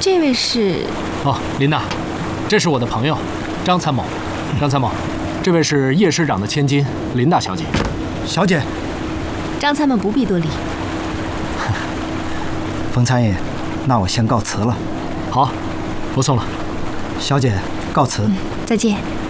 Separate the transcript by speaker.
Speaker 1: 这位是？
Speaker 2: 哦，琳娜，这是我的朋友张参谋。张参谋，这位是叶师长的千金琳达小姐。
Speaker 3: 小姐，
Speaker 1: 张参谋不必多礼。
Speaker 3: 冯参议，那我先告辞了。
Speaker 2: 好，不送了。
Speaker 3: 小姐，告辞。
Speaker 1: 再见。